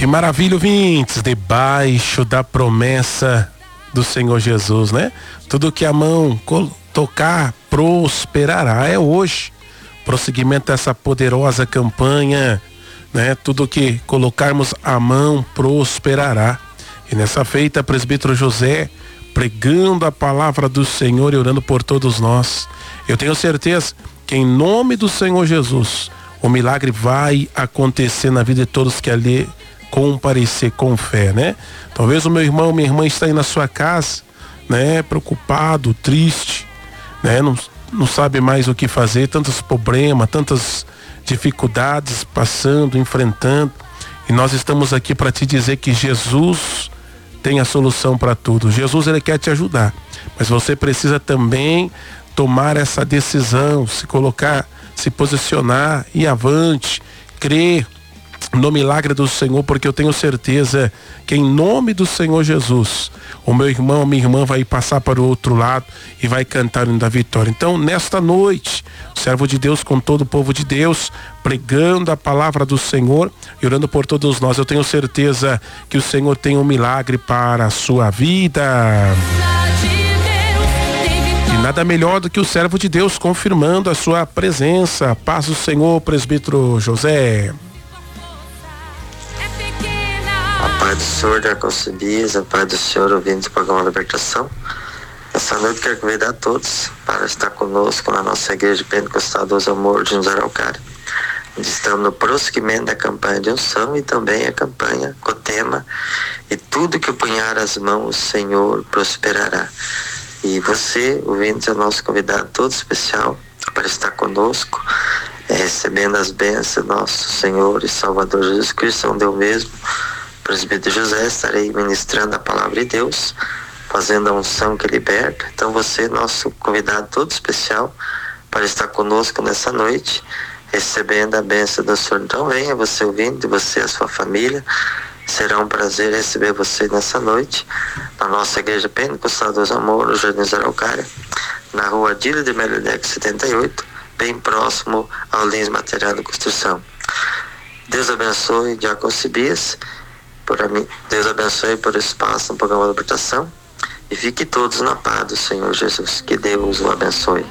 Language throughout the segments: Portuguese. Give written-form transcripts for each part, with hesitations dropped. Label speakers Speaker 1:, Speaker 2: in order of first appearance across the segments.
Speaker 1: Que maravilha, ouvintes, debaixo da promessa do Senhor Jesus, né? Tudo que a mão tocar prosperará. É hoje, prosseguimento dessa poderosa campanha, né? Tudo que colocarmos a mão prosperará. E nessa feita, presbítero José pregando a palavra do Senhor e orando por todos nós. Eu tenho certeza que em nome do Senhor Jesus, o milagre vai acontecer na vida de todos que ali comparecer com fé, né? Talvez o meu irmão, minha irmã está aí na sua casa, né? Preocupado, triste, né? Não sabe mais o que fazer, tantos problemas, tantas dificuldades passando, enfrentando. E nós estamos aqui para te dizer que Jesus tem a solução para tudo. Jesus, ele quer te ajudar, mas você precisa também tomar essa decisão, se colocar, se posicionar, ir avante, crer no milagre do Senhor, porque eu tenho certeza que em nome do Senhor Jesus, o meu irmão, minha irmã vai passar para o outro lado e vai cantar o hino da vitória. Então, nesta noite, o servo de Deus com todo o povo de Deus, pregando a palavra do Senhor e orando por todos nós. Eu tenho certeza que o Senhor tem um milagre para a sua vida. E nada melhor do que o servo de Deus confirmando a sua presença. Paz do Senhor, presbítero José.
Speaker 2: A paz do Senhor, Diácono Tobias, a paz do Senhor, ouvintes do programa Libertação. Essa noite quero convidar a todos para estar conosco na nossa igreja Pentecostal dos Amores de Araucária. Estamos no prosseguimento da campanha de unção e também a campanha com o tema "E tudo que punhar as mãos, o Senhor prosperará". E você, ouvintes, é o nosso convidado todo especial para estar conosco, recebendo as bênçãos do nosso Senhor e Salvador Jesus Cristo, São Deus mesmo. Presbítero José, estarei ministrando a palavra de Deus, fazendo a unção que liberta. Então você, nosso convidado todo especial, para estar conosco nessa noite, recebendo a bênção do Senhor. Então venha você ouvindo, você e a sua família. Será um prazer receber você nessa noite, na nossa igreja Pentecostal dos Amores, no Jardim Araucária, na rua Adílio de Melodec 78, bem próximo ao Lins Material de Construção. Deus abençoe, Diácono Tobias. Deus abençoe por espaço no programa da Libertação e fique todos na paz do Senhor Jesus. Que Deus o abençoe.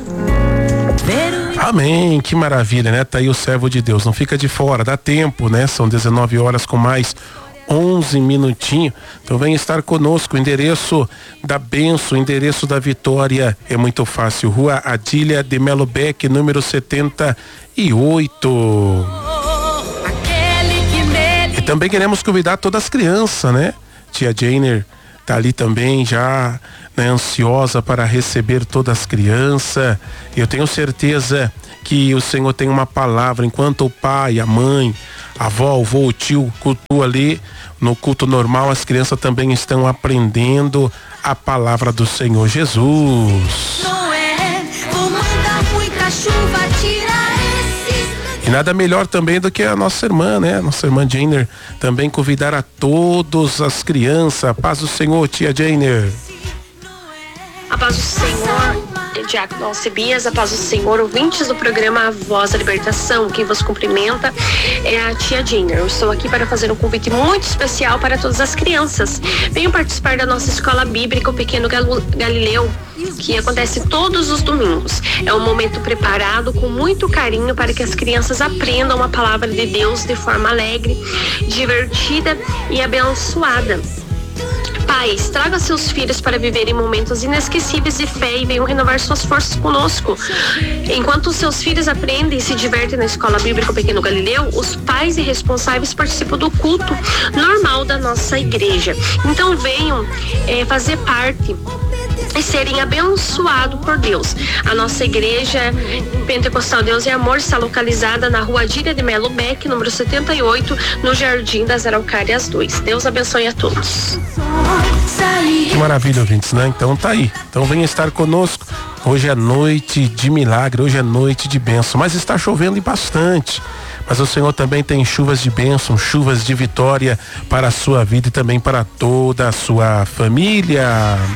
Speaker 1: Amém, que maravilha, né? Tá aí o servo de Deus, não fica de fora, dá tempo, né? São 19 horas com mais 11 minutinhos. Então vem estar conosco. O endereço da bênção, o endereço da vitória é muito fácil. Rua Adília de Melo Beck, número 78. E também queremos convidar todas as crianças, né? Tia Jainer tá ali também já, né, ansiosa para receber todas as crianças. Eu tenho certeza que o Senhor tem uma palavra, enquanto o pai, a mãe, a avó, o vô, o tio cultua ali no culto normal, as crianças também estão aprendendo a palavra do Senhor Jesus. E nada melhor também do que a nossa irmã, né? Nossa irmã Jainer também convidar a todas as crianças. Paz do Senhor, tia Jainer.
Speaker 3: A paz do Senhor, Diácono Tobias, a paz do Senhor, ouvintes do programa A Voz da Libertação. Quem vos cumprimenta é a tia Jainer. Eu estou aqui para fazer um convite muito especial para todas as crianças. Venham participar da nossa escola bíblica, o Pequeno Galileu, que acontece todos os domingos. É um momento preparado com muito carinho para que as crianças aprendam a palavra de Deus de forma alegre, divertida e abençoada. Pais, traga seus filhos para viverem momentos inesquecíveis de fé e venham renovar suas forças conosco. Enquanto os seus filhos aprendem e se divertem na escola bíblica Pequeno Galileu, os pais e responsáveis participam do culto normal da nossa igreja. Então venham fazer parte e serem abençoados por Deus. A nossa igreja Pentecostal Deus e Amor está localizada na rua Adília de Melo Beck, número 78, no Jardim das Araucárias 2. Deus abençoe a todos.
Speaker 1: Que maravilha, ouvintes, né? Então tá aí. Então venha estar conosco. Hoje é noite de milagre, hoje é noite de bênção, mas está chovendo bastante. Mas o Senhor também tem chuvas de bênção, chuvas de vitória para a sua vida e também para toda a sua família.